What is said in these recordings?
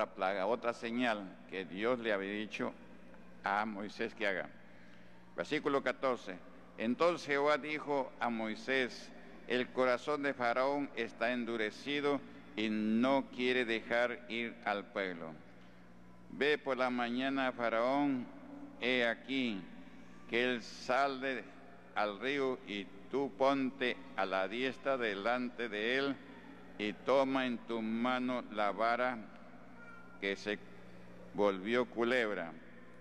otra plaga, otra señal que Dios le había dicho a Moisés que haga. Versículo 14. Entonces Jehová dijo a Moisés: el corazón de Faraón está endurecido y no quiere dejar ir al pueblo. Ve por la mañana a Faraón, he aquí que él sale al río, y tú ponte a la diestra delante de él, y toma en tu mano la vara que se volvió culebra.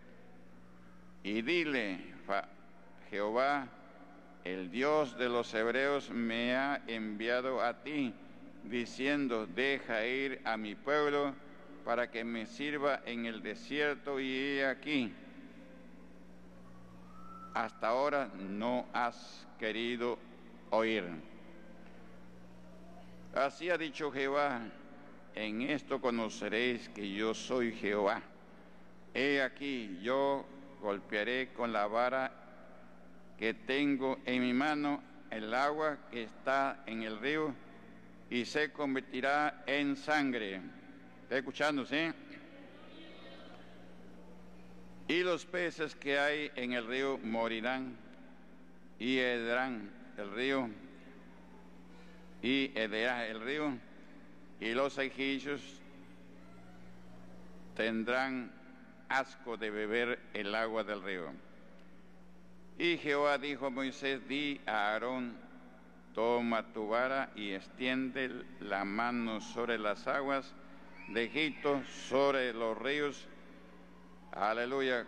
Y dile: Jehová, el Dios de los hebreos, me ha enviado a ti, diciendo: deja ir a mi pueblo para que me sirva en el desierto, y he aquí, hasta ahora no has querido oír. Así ha dicho Jehová: en esto conoceréis que yo soy Jehová. He aquí, yo golpearé con la vara que tengo en mi mano el agua que está en el río, y se convertirá en sangre. ¿Está escuchando, sí? Y los peces que hay en el río morirán, y hederán el río, y los egipcios tendrán asco de beber el agua del río. Y Jehová dijo a Moisés: di a Aarón: toma tu vara y extiende la mano sobre las aguas de Egipto, sobre los ríos, aleluya,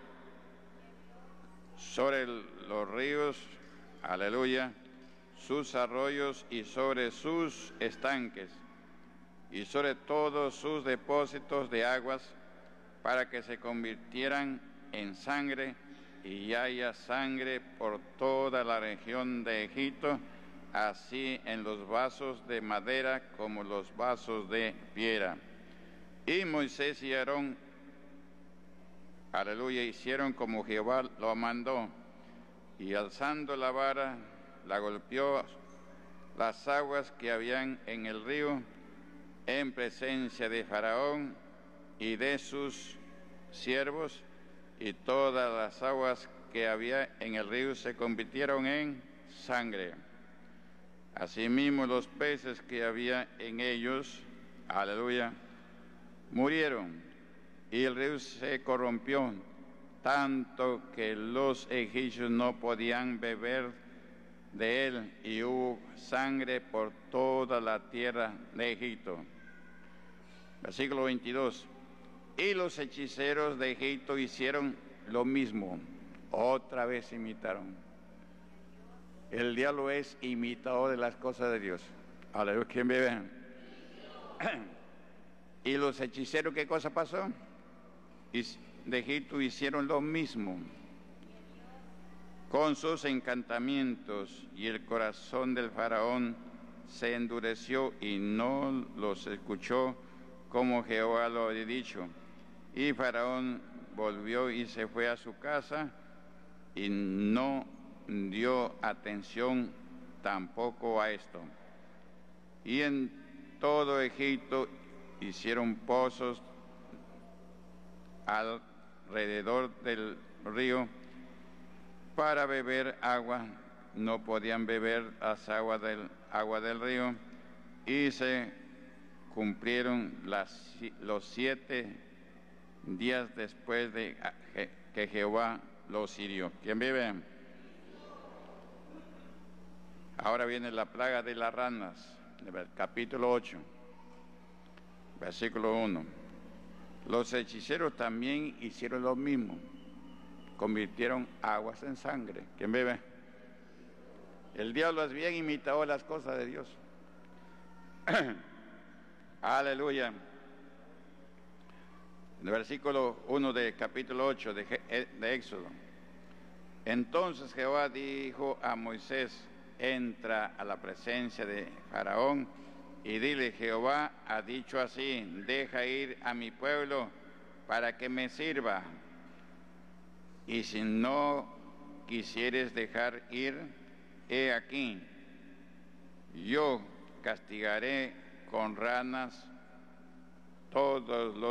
sobre los ríos, aleluya, sus arroyos y sobre sus estanques, y sobre todos sus depósitos de aguas, para que se convirtieran en sangre, y haya sangre por toda la región de Egipto, así en los vasos de madera como los vasos de piedra. Y Moisés y Aarón, aleluya, hicieron como Jehová lo mandó, y alzando la vara, la golpeó las aguas que habían en el río, en presencia de Faraón y de sus siervos, y todas las aguas que había en el río se convirtieron en sangre. Asimismo los peces que había en ellos, aleluya, murieron, y el río se corrompió, tanto que los egipcios no podían beber de él, y hubo sangre por toda la tierra de Egipto. Versículo 22. Y los hechiceros de Egipto hicieron lo mismo, otra vez imitaron. El diablo es imitador de las cosas de Dios. Aleluya, ¿quién vive? Y los hechiceros, ¿qué cosa pasó? De Egipto hicieron lo mismo con sus encantamientos, y el corazón del faraón se endureció y no los escuchó como Jehová lo había dicho. Y Faraón volvió y se fue a su casa, y no dio atención tampoco a esto. Y en todo Egipto hicieron pozos alrededor del río para beber agua. No podían beber las agua del río, y se cumplieron los 7 días después de que Jehová los hirió. ¿Quién vive? Ahora viene la plaga de las ranas, capítulo 8, versículo 1. Los hechiceros también hicieron lo mismo, convirtieron aguas en sangre. ¿Quién vive? El diablo es bien imitador de las cosas de Dios. Aleluya. En el versículo 1 de capítulo 8 de Éxodo. Entonces Jehová dijo a Moisés: entra a la presencia de Faraón y dile: Jehová ha dicho así: deja ir a mi pueblo para que me sirva. Y si no quisieres dejar ir, he aquí, yo castigaré con ranas todos los